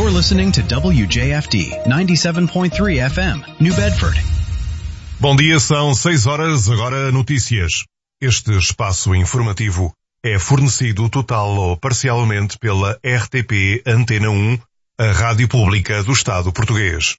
You're listening to WJFD 97.3 FM, New Bedford. Bom dia, são 6 horas, agora notícias. Este espaço informativo é fornecido total ou parcialmente pela RTP Antena 1, a rádio pública do Estado português.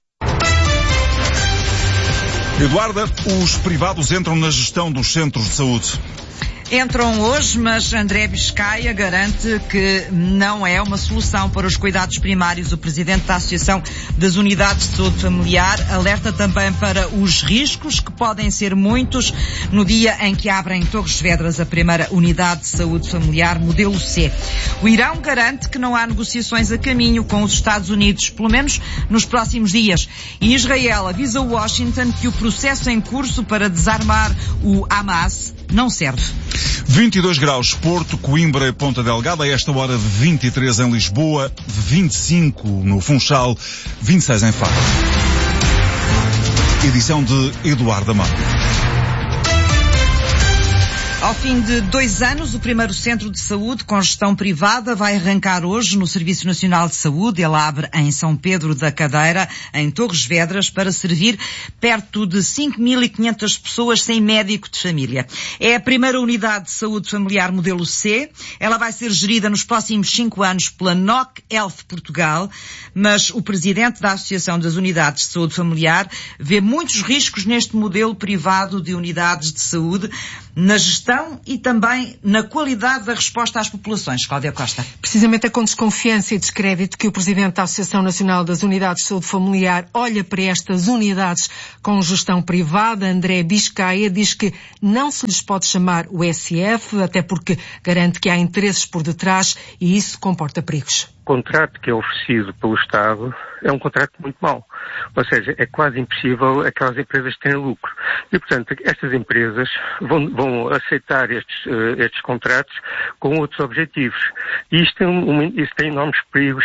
Eduarda, os privados entram na gestão dos centros de saúde. Entram hoje, mas André Biscaia garante que não é uma solução para os cuidados primários. O presidente da Associação das Unidades de Saúde Familiar alerta também para os riscos, que podem ser muitos, no dia em que abrem em Torres Vedras a primeira unidade de saúde familiar, modelo C. O Irão garante que não há negociações a caminho com os Estados Unidos, pelo menos nos próximos dias. E Israel avisa Washington que o processo em curso para desarmar o Hamas não serve. 22 graus, Porto, Coimbra e Ponta Delgada, a esta hora 23 em Lisboa, 25 no Funchal, 26 em Faro. Edição de Eduardo Amado. Ao fim de 2 anos, o primeiro centro de saúde com gestão privada vai arrancar hoje no Serviço Nacional de Saúde. Ele abre em São Pedro da Cadeira, em Torres Vedras, para servir perto de 5.500 pessoas sem médico de família. É a primeira unidade de saúde familiar modelo C. Ela vai ser gerida nos próximos 5 anos pela NOC Health Portugal, mas o presidente da Associação das Unidades de Saúde Familiar vê muitos riscos neste modelo privado de unidades de saúde, na gestão e também na qualidade da resposta às populações. Cláudia Costa. Precisamente é com desconfiança e descrédito que o presidente da Associação Nacional das Unidades de Saúde Familiar olha para estas unidades com gestão privada. André Biscaia diz que não se lhes pode chamar o SF, até porque garante que há interesses por detrás e isso comporta perigos. O contrato que é oferecido pelo Estado é um contrato muito mau. Ou seja, é quase impossível aquelas empresas terem lucro. E, portanto, estas empresas vão aceitar estes contratos com outros objetivos. E isto tem enormes perigos,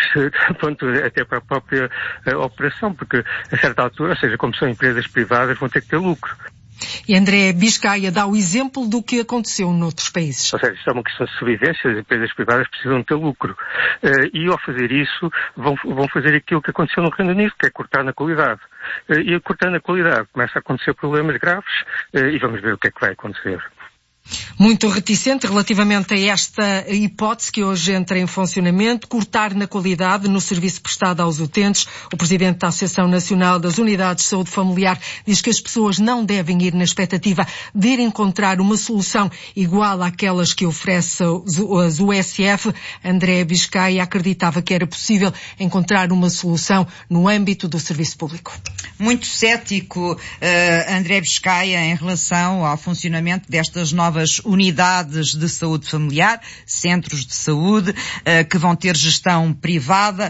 até para a própria operação, porque, a certa altura, ou seja, como são empresas privadas, vão ter que ter lucro. E André Biscaia dá o exemplo do que aconteceu noutros países. Ou seja, isto é uma questão de sobrevivência, as empresas privadas precisam ter lucro. E ao fazer isso, vão fazer aquilo que aconteceu no Reino Unido, que é cortar na qualidade. E cortar na qualidade começa a acontecer problemas graves e vamos ver o que é que vai acontecer. Muito reticente relativamente a esta hipótese que hoje entra em funcionamento, cortar na qualidade no serviço prestado aos utentes. O presidente da Associação Nacional das Unidades de Saúde Familiar diz que as pessoas não devem ir na expectativa de ir encontrar uma solução igual àquelas que oferece as USF. André Biscaia acreditava que era possível encontrar uma solução no âmbito do serviço público. Muito cético André Biscaia em relação ao funcionamento destas novas unidades de saúde familiar, centros de saúde, que vão ter gestão privada,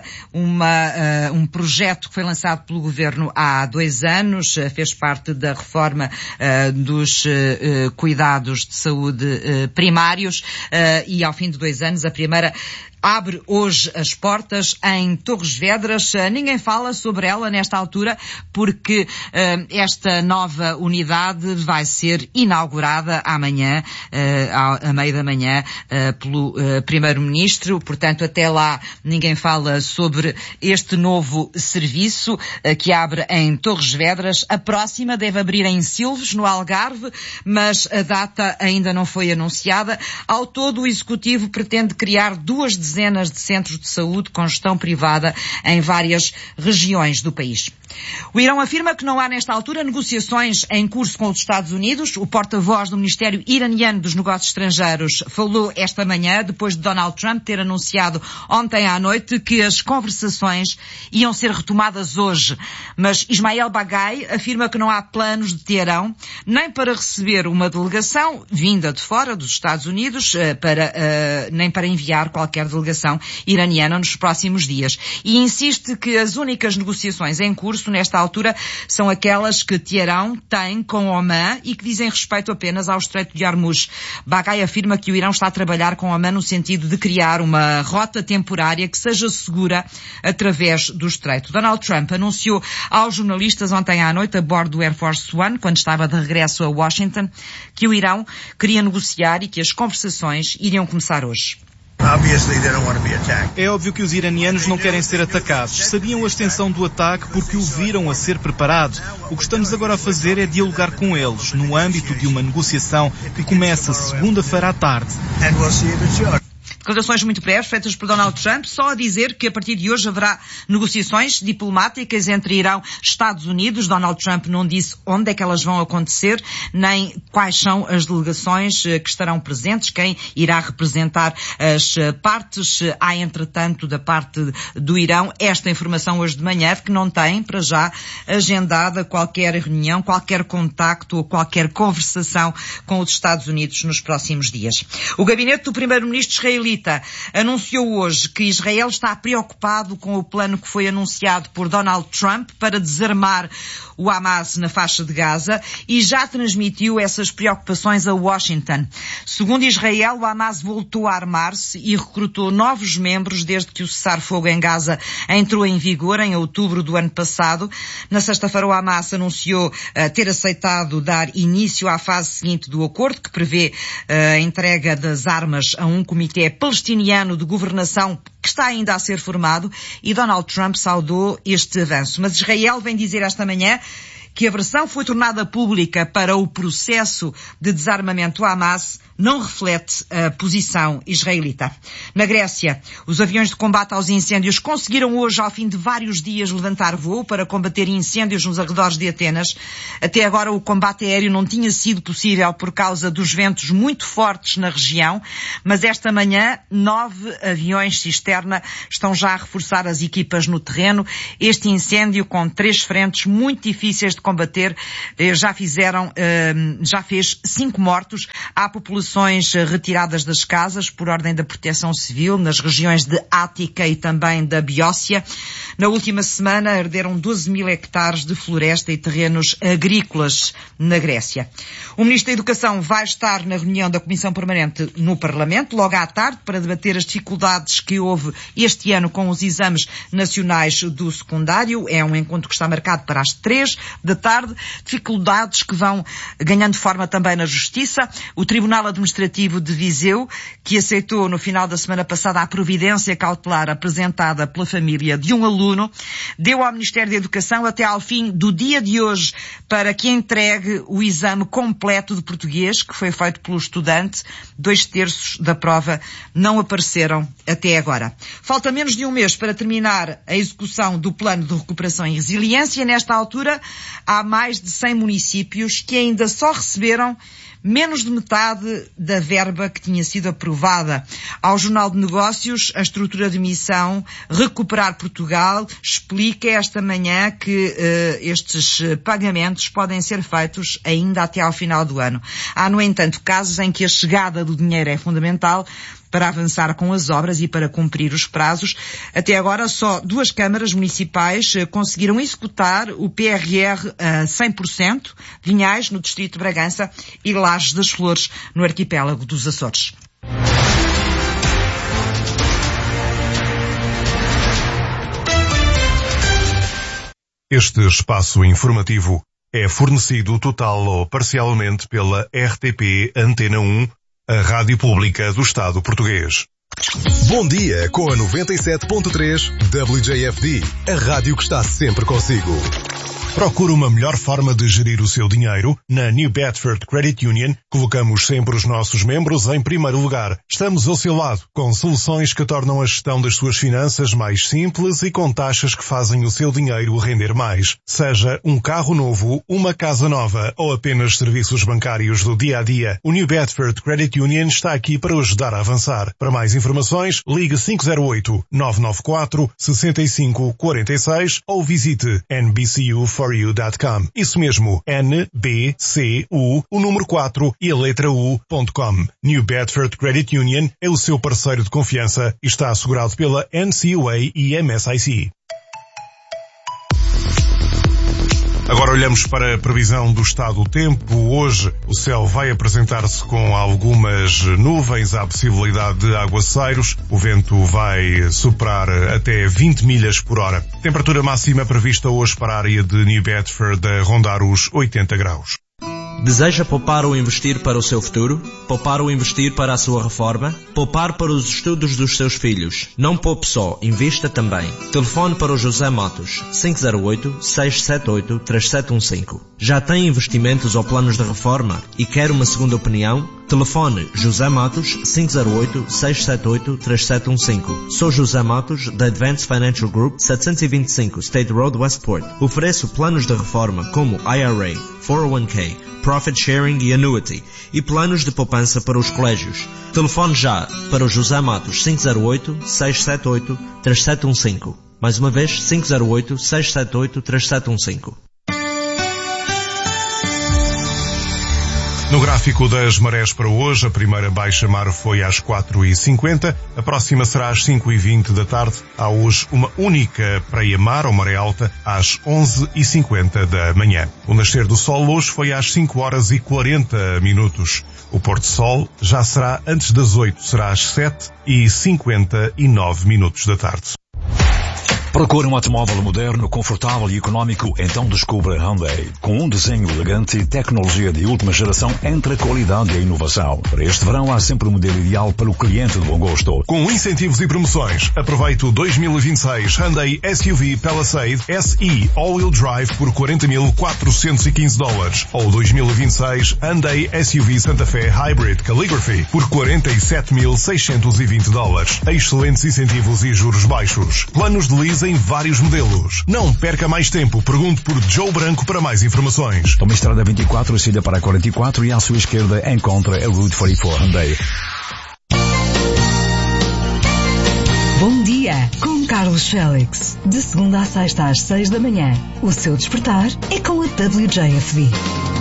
um projeto que foi lançado pelo Governo há 2 anos, fez parte da reforma dos cuidados de saúde primários, e ao fim de 2 anos a primeira abre hoje as portas em Torres Vedras. Ninguém fala sobre ela nesta altura porque esta nova unidade vai ser inaugurada amanhã, à meia da manhã, pelo Primeiro-Ministro. Portanto, até lá ninguém fala sobre este novo serviço que abre em Torres Vedras. A próxima deve abrir em Silves, no Algarve, mas a data ainda não foi anunciada. Ao todo, o Executivo pretende criar 2 dezenas de centros de saúde com gestão privada em várias regiões do país. O Irão afirma que não há nesta altura negociações em curso com os Estados Unidos. O porta-voz do Ministério Iraniano dos Negócios Estrangeiros falou esta manhã, depois de Donald Trump ter anunciado ontem à noite que as conversações iam ser retomadas hoje. Mas Ismael Baghai afirma que não há planos de Teherão nem para receber uma delegação vinda de fora dos Estados Unidos, nem para enviar qualquer delegação iraniana nos próximos dias. E insiste que as únicas negociações em curso nesta altura são aquelas que Teherão tem com Oman e que dizem respeito apenas ao Estreito de Hormuz. Baghai afirma que o Irão está a trabalhar com Oman no sentido de criar uma rota temporária que seja segura através do Estreito. Donald Trump anunciou aos jornalistas ontem à noite a bordo do Air Force One, quando estava de regresso a Washington, que o Irão queria negociar e que as conversações iriam começar hoje. É óbvio que os iranianos não querem ser atacados. Sabiam a extensão do ataque porque o viram a ser preparado. O que estamos agora a fazer é dialogar com eles, no âmbito de uma negociação que começa segunda-feira à tarde. Declarações muito breves feitas por Donald Trump, só a dizer que a partir de hoje haverá negociações diplomáticas entre Irão e Estados Unidos. Donald Trump não disse onde é que elas vão acontecer, nem quais são as delegações que estarão presentes, quem irá representar as partes. Há, entretanto, da parte do Irão, esta informação hoje de manhã, que não tem, para já, agendada qualquer reunião, qualquer contacto ou qualquer conversação com os Estados Unidos nos próximos dias. O gabinete do primeiro-ministro israelita anunciou hoje que Israel está preocupado com o plano que foi anunciado por Donald Trump para desarmar o Hamas na faixa de Gaza e já transmitiu essas preocupações a Washington. Segundo Israel, o Hamas voltou a armar-se e recrutou novos membros desde que o cessar-fogo em Gaza entrou em vigor em outubro do ano passado. Na sexta-feira, o Hamas anunciou ter aceitado dar início à fase seguinte do acordo, que prevê a entrega das armas a um comitê palestiniano de governação que está ainda a ser formado, e Donald Trump saudou este avanço. Mas Israel vem dizer esta manhã que a versão foi tornada pública para o processo de desarmamento do Hamas não reflete a posição israelita. Na Grécia, os aviões de combate aos incêndios conseguiram hoje, ao fim de vários dias, levantar voo para combater incêndios nos arredores de Atenas. Até agora o combate aéreo não tinha sido possível por causa dos ventos muito fortes na região, mas esta manhã 9 aviões cisterna estão já a reforçar as equipas no terreno. Este incêndio, com 3 frentes muito difíceis de combater, já fez 5 mortos. Há populações retiradas das casas por ordem da Proteção Civil nas regiões de Ática e também da Beócia. Na última semana arderam 12.000 hectares de floresta e terrenos agrícolas na Grécia. O Ministro da Educação vai estar na reunião da Comissão Permanente no Parlamento, logo à tarde, para debater as dificuldades que houve este ano com os exames nacionais do secundário. É um encontro que está marcado para as 3 da tarde. Dificuldades que vão ganhando forma também na Justiça. O Tribunal Administrativo de Viseu, que aceitou no final da semana passada a providência cautelar apresentada pela família de um aluno, deu ao Ministério da Educação até ao fim do dia de hoje para que entregue o exame completo de português que foi feito pelo estudante. 2/3 da prova não apareceram até agora. Falta menos de um mês para terminar a execução do Plano de Recuperação e Resiliência. Nesta altura, há mais de 100 municípios que ainda só receberam menos de metade da verba que tinha sido aprovada. Ao Jornal de Negócios, a estrutura de missão Recuperar Portugal explica esta manhã que estes pagamentos podem ser feitos ainda até ao final do ano. Há, no entanto, casos em que a chegada do dinheiro é fundamental para avançar com as obras e para cumprir os prazos. Até agora, só 2 câmaras municipais conseguiram executar o PRR a 100%, Vinhais, no distrito de Bragança, e Lajes das Flores, no arquipélago dos Açores. Este espaço informativo é fornecido total ou parcialmente pela RTP Antena 1, a Rádio Pública do Estado Português. Bom dia com a 97.3 WJFD, a rádio que está sempre consigo. Procura uma melhor forma de gerir o seu dinheiro? Na New Bedford Credit Union, colocamos sempre os nossos membros em primeiro lugar. Estamos ao seu lado, com soluções que tornam a gestão das suas finanças mais simples e com taxas que fazem o seu dinheiro render mais. Seja um carro novo, uma casa nova ou apenas serviços bancários do dia-a-dia, o New Bedford Credit Union está aqui para o ajudar a avançar. Para mais informações, ligue 508-994-6546 ou visite nbcu4u.com. Isso mesmo, NBCU, o número 4 e a letra U.com. New Bedford Credit Union é o seu parceiro de confiança e está assegurado pela NCUA e MSIC. Agora olhamos para a previsão do estado do tempo. Hoje o céu vai apresentar-se com algumas nuvens, há possibilidade de aguaceiros. O vento vai soprar até 20 milhas por hora. Temperatura máxima prevista hoje para a área de New Bedford a rondar os 80 graus. Deseja poupar ou investir para o seu futuro? Poupar ou investir para a sua reforma? Poupar para os estudos dos seus filhos? Não poupe só, invista também. Telefone para o José Matos, 508-678-3715. Já tem investimentos ou planos de reforma e quer uma segunda opinião? Telefone José Matos, 508-678-3715. Sou José Matos, da Advanced Financial Group, 725 State Road, Westport. Ofereço planos de reforma como IRA, 401k, Profit Sharing e Annuity, e planos de poupança para os colégios. Telefone já para o José Matos, 508-678-3715. Mais uma vez, 508-678-3715. No gráfico das marés para hoje, a primeira baixa-mar foi às 4h50, a próxima será às 5h20 da tarde. Há hoje uma única praia-mar, ou maré alta, às 11h50 da manhã. O nascer do sol hoje foi às 5h40. O pôr-do-sol já será antes das 8, será às 7h59 da tarde. Procura um automóvel moderno, confortável e económico? Então descubra Hyundai. Com um desenho elegante e tecnologia de última geração entre a qualidade e a inovação. Para este verão há sempre o modelo ideal para o cliente de bom gosto. Com incentivos e promoções, aproveite o 2026 Hyundai SUV Palisade SE All-Wheel Drive por $40.415 ou 2026 Hyundai SUV Santa Fe Hybrid Calligraphy por $47.620. Excelentes incentivos e juros baixos. Planos de lease em vários modelos. Não perca mais tempo. Pergunte por Joe Branco para mais informações. Tome a estrada 24, siga para a 44 e à sua esquerda encontra a Route 44 Hyundai. Bom dia, com Carlos Félix. De segunda a sexta às 6 da manhã. O seu despertar é com a WJFD.